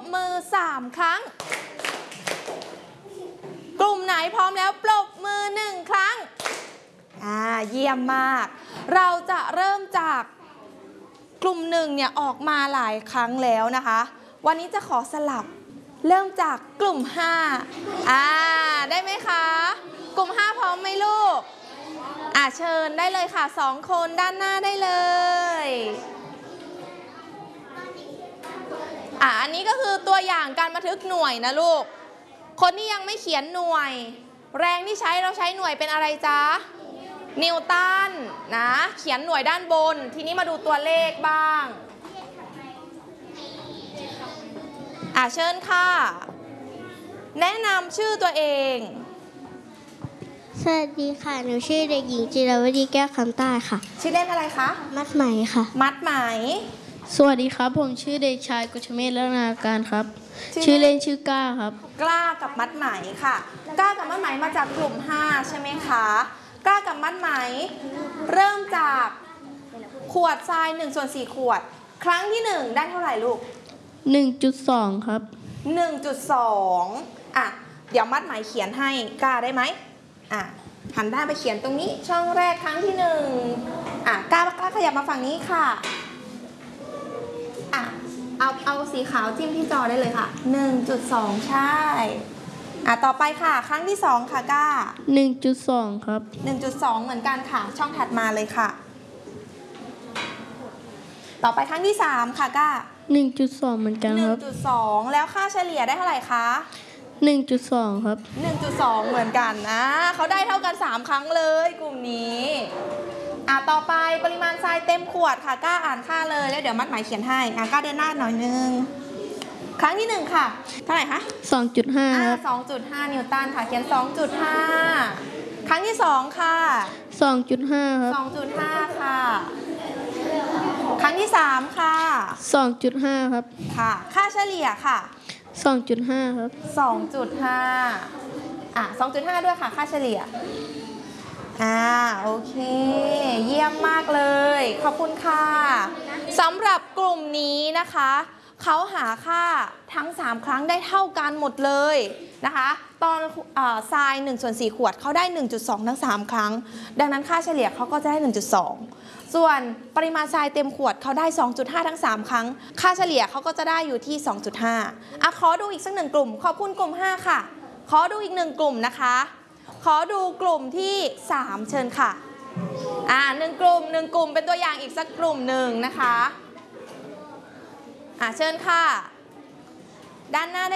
มือ3ครั้งกลุ่มไหนพร้อมแล้วปรบมือ1ครั้งเยี่ยมมากเราจะเริ่มจากกลุ่ม1เนี่ยออกมาหลายครั้งแล้วนะคะวันนี้จะขอสลับเริ่มจากกลุ่ม5ได้ไหมคะกลุ่ม5พร้อมไหมลูกเชิญได้เลยค่ะ2คนด้านหน้าได้เลยอันนี้ก็คือตัวอย่างการบันทึกหน่วยนะลูกคนที่ยังไม่เขียนหน่วยแรงที่เราใช้หน่วยเป็นอะไรจ๊ะนิวตันนะเขียนหน่วยด้านบนทีนี้มาดูตัวเลขบ้างเชิญค่ะแนะนำชื่อตัวเองสวัสดีค่ะหนูชื่อเด็กหญิงจิรวดีแก้วคำใต้ค่ะชื่อเล่นอะไรคะมัดไหมค่ะมัดไหมสวัสดีครับผมชื่อเด็กชายกุชเมธ และนาการครับชื่อเล่นชื่อกล้าครับกล้ากับมัดไหมค่ะกล้ากับมัดไหมมาจากกลุ่ม5ใช่ไหมคะกล้ากับมัดไหมเริ่มจากขวดทราย1/4 ขวดครั้งที่1ได้เท่าไหร่ลูก 1.2 ครับ 1.2 เดี๋ยวมัดไหมเขียนให้กล้าได้ไหมหันด้านไปเขียนตรงนี้ช่องแรกครั้งที่1กล้าขยับมาฝั่งนี้ค่ะเอาสีขาวจิ้มที่จอได้เลยค่ะ 1.2 ใช่ต่อไปค่ะครั้งที่2ค่ะก้า 1.2 ครับ 1.2 เหมือนกันค่ะช่องถัดมาเลยค่ะต่อไปครั้งที่3ค่ะก้า 1.2 เหมือนกันครับ 1.2 แล้วค่าเฉลี่ยได้เท่าไหร่คะ 1.2 ครับ 1.2 เหมือนกันนะเขาได้เท่ากัน3ครั้งเลยกลุ่มนี้ต่อไปปริมาณทรายเต็มขวดค่ะก้าอ่านค่าเลยแล้วเดี๋ยวมัดหมายเขียนให้ก้าเดินหน้าหน่อยนึงครั้งที่1ค่ะเท่าไหร่คะ 2.5 ครับ 2.5 นิวตันค่ะเขียน 2.5 ครั้งที่2ค่ะ 2.5 ครับ 2.5 ค่ะครั้งที่3ค่ะ 2.5 ครับค่ะค่าเฉลี่ยค่ะ 2.5 ครับ 2.5 2.5 ด้วยค่ะค่าเฉลี่ยโอเคเยี่ยมมากเลยขอบคุณค่ะสำหรับกลุ่มนี้นะคะเขาหาค่าทั้ง3ครั้งได้เท่ากันหมดเลยนะคะตอนทราย1/4 ขวดเขาได้ 1.2 ทั้ง3ครั้งดังนั้นค่าเฉลี่ยเขาก็จะได้ 1.2 ส่วนปริมาณทรายเต็มขวดเขาได้ 2.5 ทั้ง3ครั้งค่าเฉลี่ยเขาก็จะได้อยู่ที่ 2.5 ขอดูอีกสัก1กลุ่มขอบคุณกลุ่ม5ค่ะขอดูอีก1กลุ่มนะคะขอดูกลุ่มที่3เชิญค่ะ1กลุ่มเป็นตัวอย่างอีกสักกลุ่มหนึ่งนะคะเชิญค่ะด้านหน้าได้